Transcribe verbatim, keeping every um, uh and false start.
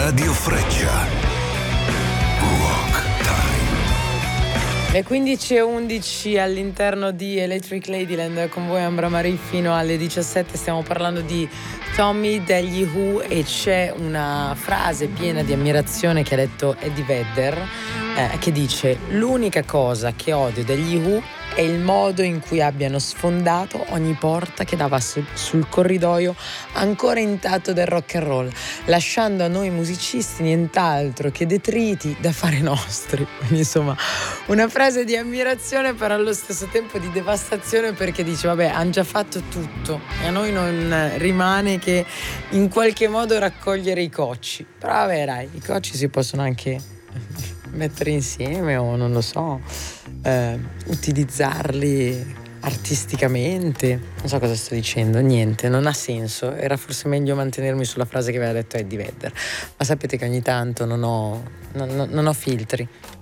Radio Freccia. Rock Time. Le quindici e undici all'interno di Electric Ladyland, con voi Ambra Marie fino alle diciassette. Stiamo parlando di Tommy degli Who e c'è una frase piena di ammirazione che ha detto Eddie Vedder, eh, che dice: l'unica cosa che odio degli Who è il modo in cui abbiano sfondato ogni porta che dava su- sul corridoio ancora intatto del rock and roll, lasciando a noi musicisti nient'altro che detriti da fare nostri. Quindi insomma una frase di ammirazione, però allo stesso tempo di devastazione, perché dice vabbè, hanno già fatto tutto e a noi non rimane che in qualche modo raccogliere i cocci. Però vabbè dai, i cocci si possono anche mettere insieme o non lo so, eh, utilizzarli artisticamente. Non so cosa sto dicendo, niente, non ha senso. Era forse meglio mantenermi sulla frase che aveva detto Eddie Vedder, ma sapete che ogni tanto non ho, non, non ho filtri.